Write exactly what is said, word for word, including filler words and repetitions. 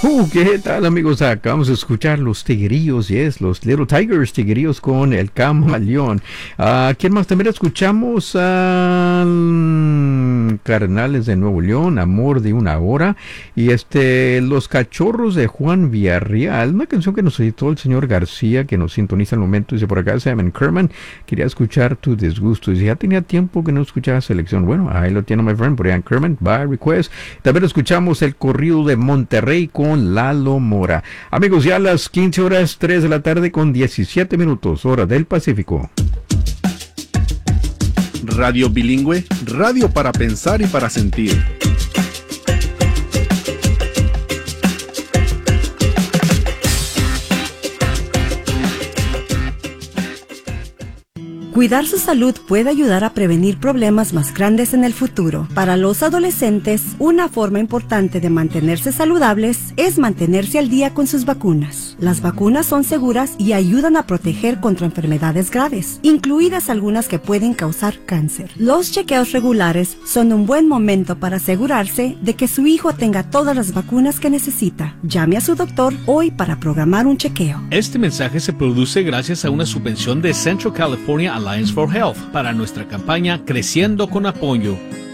Uh, ¿qué tal, amigos? Acabamos de escuchar los Tigrillos, yes, los Little Tigers Tigrillos con el Camaleón. Uh, ¿Quién más? También escuchamos a um, Carnales de Nuevo León, Amor de una Hora, y este Los Cachorros de Juan Villarreal, una canción que nos editó el señor García, que nos sintoniza al momento. Dice por acá, Simon Kerman, quería escuchar Tu Disgusto. Dice, ya tenía tiempo que no escuchaba selección. Bueno, ahí lo tiene, my friend, Brian Kerman, by request. También escuchamos el corrido de Monterrey con Lalo Mora. Amigos, ya a las quince horas, tres de la tarde con diecisiete minutos, hora del Pacífico. Radio Bilingüe, radio para pensar y para sentir. Cuidar su salud puede ayudar a prevenir problemas más grandes en el futuro. Para los adolescentes, una forma importante de mantenerse saludables es mantenerse al día con sus vacunas. Las vacunas son seguras y ayudan a proteger contra enfermedades graves, incluidas algunas que pueden causar cáncer. Los chequeos regulares son un buen momento para asegurarse de que su hijo tenga todas las vacunas que necesita. Llame a su doctor hoy para programar un chequeo. Este mensaje se produce gracias a una subvención de Central California Alliance for Health para nuestra campaña Creciendo con Apoyo.